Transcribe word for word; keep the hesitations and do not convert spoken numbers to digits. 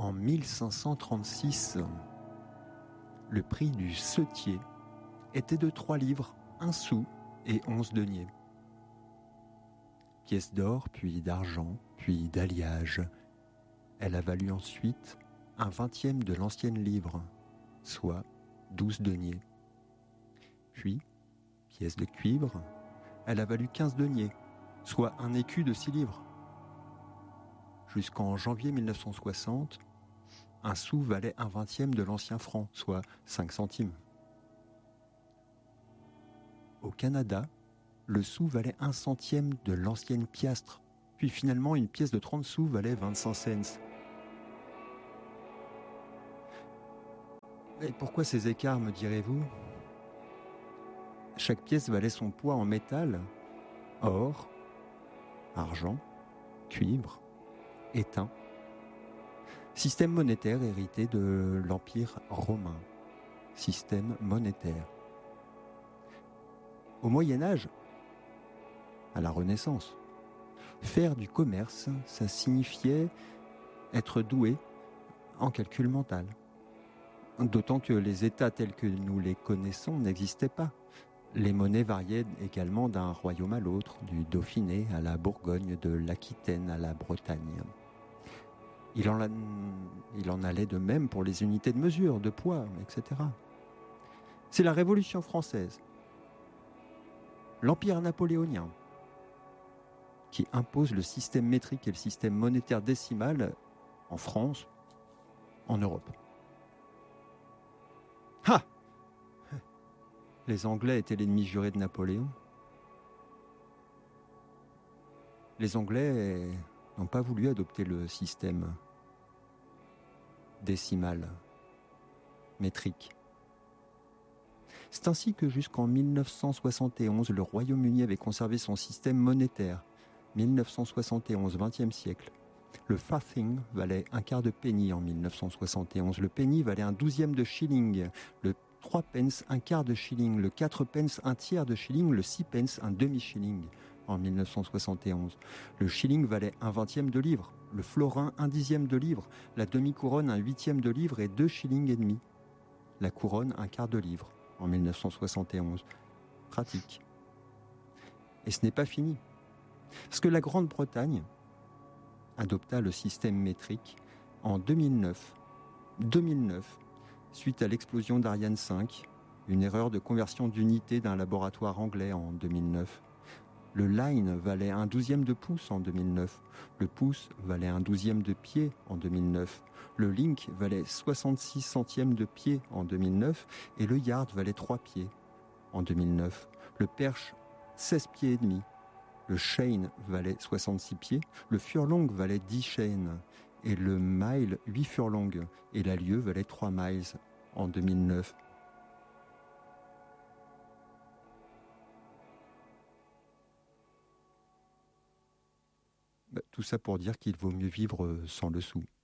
En mille cinq cent trente-six, le prix du setier était de trois livres, un sou et onze deniers. Pièce d'or, puis d'argent, puis d'alliage. Elle a valu ensuite un vingtième de l'ancienne livre, soit douze deniers. Puis, pièce de cuivre, elle a valu quinze deniers, soit un écu de six livres. Jusqu'en janvier mille neuf cent soixante, un sou valait un vingtième de l'ancien franc, soit cinq centimes. Au Canada, le sou valait un centième de l'ancienne piastre, puis finalement une pièce de trente sous valait vingt-cinq cents. Et pourquoi ces écarts, me direz-vous ? Chaque pièce valait son poids en métal, or, argent, cuivre, étain. Système monétaire hérité de l'Empire romain. Système monétaire. Au Moyen-Âge, à la Renaissance, faire du commerce, ça signifiait être doué en calcul mental. D'autant que les États tels que nous les connaissons n'existaient pas. Les monnaies variaient également d'un royaume à l'autre, du Dauphiné à la Bourgogne, de l'Aquitaine à la Bretagne. Il en, a, il en allait de même pour les unités de mesure, de poids, et cetera. C'est la Révolution française, l'Empire napoléonien, qui impose le système métrique et le système monétaire décimal en France, en Europe. Ha ! Les Anglais étaient l'ennemi juré de Napoléon. Les Anglais n'ont pas voulu adopter le système décimal, métrique. C'est ainsi que jusqu'en mille neuf cent soixante et onze, le Royaume-Uni avait conservé son système monétaire. mille neuf cent soixante et onze, vingtième siècle. Le farthing valait un quart de penny en mille neuf cent soixante et onze. Le penny valait un douzième de shilling. Le trois pence, un quart de shilling. Le quatre pence, un tiers de shilling. Le six pence, un demi-shilling en mille neuf cent soixante et onze. Le shilling valait un vingtième de livre. Le florin, un dixième de livre. La demi-couronne, un huitième de livre et deux shillings et demi. La couronne, un quart de livre en mille neuf cent soixante et onze. Pratique. Et ce n'est pas fini. Parce que la Grande-Bretagne adopta le système métrique en deux mille neuf. deux mille neuf, suite à l'explosion d'Ariane cinq, une erreur de conversion d'unité d'un laboratoire anglais en deux mille neuf. Le line valait un douzième de pouce en deux mille neuf. Le pouce valait un douzième de pied en deux mille neuf. Le link valait soixante-six centièmes de pied en deux mille neuf. Et le yard valait trois pieds en deux mille neuf. Le perche, seize pieds et demi. Le chain valait soixante-six pieds. Le furlong valait dix chaînes. Et le mile, huit furlongs. Et la lieue valait trois miles en deux mille neuf. Tout ça pour dire qu'il vaut mieux vivre sans le sou.